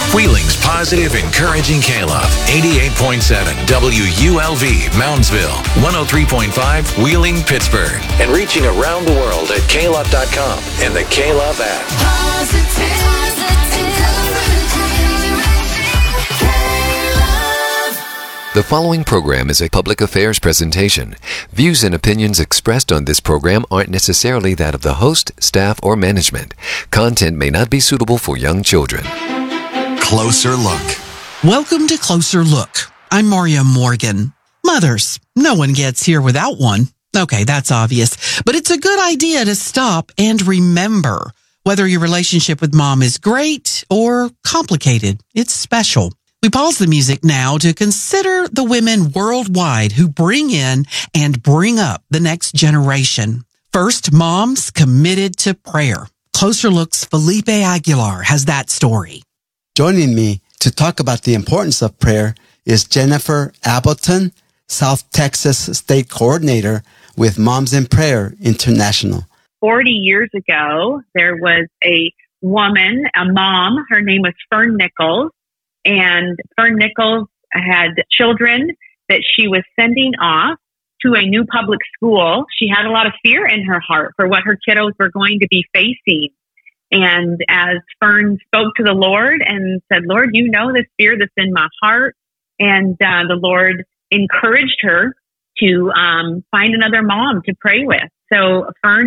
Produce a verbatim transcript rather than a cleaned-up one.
Wheeling's positive, encouraging K-Love. eighty-eight point seven W U L V, Moundsville. one oh three point five, Wheeling, Pittsburgh. And reaching around the world at K Love dot com and the K-Love app. The following program is a public affairs presentation. Views and opinions expressed on this program aren't necessarily that of the host, staff, or management. Content may not be suitable for young children. Closer Look. Welcome to Closer Look. I'm Maria Morgan. Mothers, no one gets here without one. Okay, that's obvious, but it's a good idea to stop and remember whether your relationship with mom is great or complicated. It's special. We pause the music now to consider the women worldwide who bring in and bring up the next generation. First, moms committed to prayer. Closer Look's Felipe Aguilar has that story. Joining me to talk about the importance of prayer is Jennifer Appleton, South Texas State Coordinator with Moms in Prayer International. forty years ago, there was a woman, a mom, her name was Fern Nichols. And Fern Nichols had children that she was sending off to a new public school. She had a lot of fear in her heart for what her kiddos were going to be facing. And as Fern spoke to the Lord and said, Lord, you know this fear that's in my heart. And uh, the Lord encouraged her to um, find another mom to pray with. So Fern